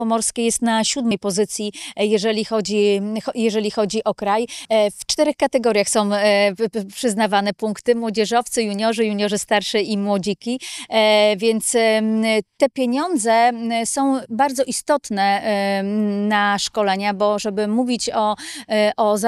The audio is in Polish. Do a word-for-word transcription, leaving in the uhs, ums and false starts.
Pomorskie jest na siódmej pozycji, jeżeli chodzi, jeżeli chodzi o kraj. W czterech kategoriach są przyznawane punkty: młodzieżowcy, juniorzy, juniorzy starsi i młodziki. Więc te pieniądze są bardzo istotne na szkolenia, bo żeby mówić o, o